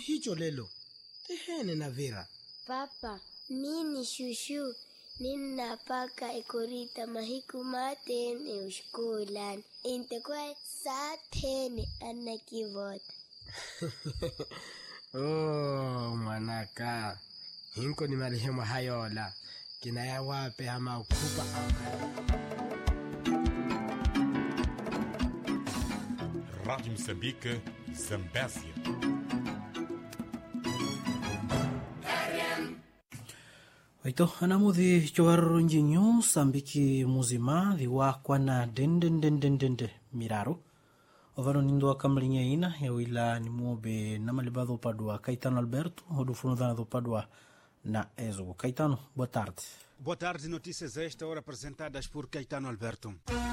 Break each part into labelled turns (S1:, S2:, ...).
S1: hicho lelo. Tehene na Vera.
S2: Papa, nini shushu? Nina paka ikorita mahiku matene ushkulan. Inte kwa satene anakivota.
S1: Oh, manaka. Hinko ni marehemu hayola. Kinaya wape ama ukupa
S3: Rádio Moçambique, Zambésia.
S4: Aito anamuthi chowarro njinyo sambiki muzima viwakwa na dende miraro ovano nindo akamlinya ina ya wila ni muobe na malibado padua Caetano Alberto hodu funudana do padua na Ezo. Caetano, boa tarde.
S5: Boa tarde, notícias a esta hora apresentadas por Caetano Alberto.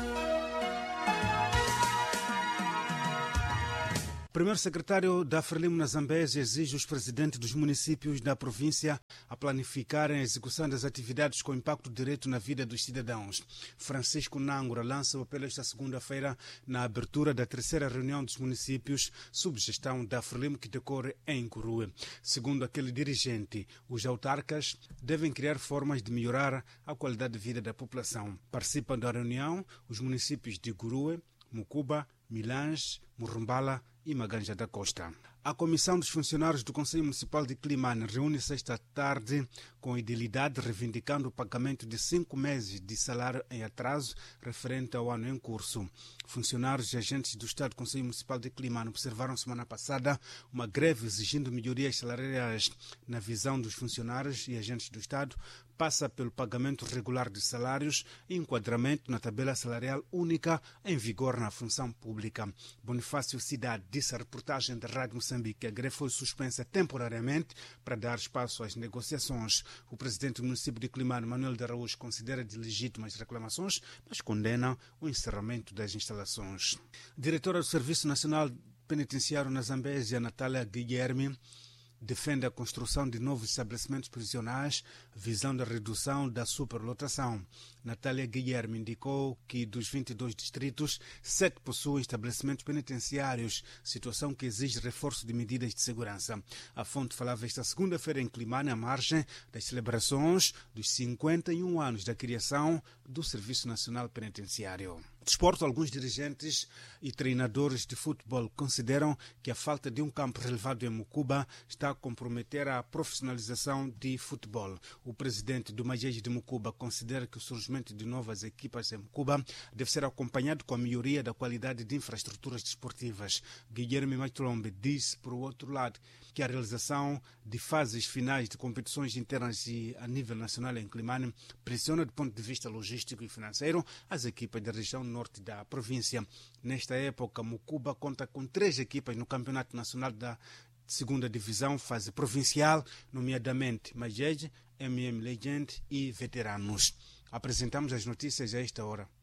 S5: Primeiro secretário da Frelimo na Zambésia exige os presidentes dos municípios da província a planificarem a execução das atividades com impacto direto na vida dos cidadãos. Francisco Nangura lança o apelo esta segunda-feira na abertura da terceira reunião dos municípios sob gestão da Frelimo que decorre em Gurue. Segundo aquele dirigente, os autarcas devem criar formas de melhorar a qualidade de vida da população. Participam da reunião os municípios de Gurue, Mucuba, Milange, Murumbala e Maganja da Costa. A Comissão dos Funcionários do Conselho Municipal de Climane reúne-se esta tarde com idilidade reivindicando o pagamento de 5 meses de salário em atraso referente ao ano em curso. Funcionários e agentes do Estado do Conselho Municipal de Climane observaram semana passada uma greve exigindo melhorias salariais. Na visão dos funcionários e agentes do Estado, passa pelo pagamento regular de salários e enquadramento na tabela salarial única em vigor na função pública. Bonifácio Cidade disse a reportagem da Rádio Moçambique que a greve foi suspensa temporariamente para dar espaço às negociações. O presidente do município de Climane, Manuel de Araújo, considera de legítimas reclamações, mas condena o encerramento das instalações. Diretora do Serviço Nacional Penitenciário na Zambésia, Natália Guilherme, defende a construção de novos estabelecimentos prisionais visando a redução da superlotação. Natália Guilherme indicou que dos 22 distritos, 7 possuem estabelecimentos penitenciários, situação que exige reforço de medidas de segurança. A fonte falava esta segunda-feira em Climane, à margem das celebrações dos 51 anos da criação do Serviço Nacional Penitenciário. Desporto, alguns dirigentes e treinadores de futebol consideram que a falta de um campo relevado em Mucuba está a comprometer a profissionalização de futebol. O presidente do Majej de Mucuba considera que o surgimento de novas equipas em Mucuba deve ser acompanhado com a melhoria da qualidade de infraestruturas desportivas. Guilherme Matrombe disse, por outro lado, que a realização de fases finais de competições internas e a nível nacional em Climane pressiona do ponto de vista logístico e financeiro as equipas da região norte da província. Nesta época, Mucuba conta com 3 equipas no Campeonato Nacional da Segunda Divisão, fase provincial, nomeadamente Majej, MM Legend e Veteranos. Apresentamos as notícias a esta hora.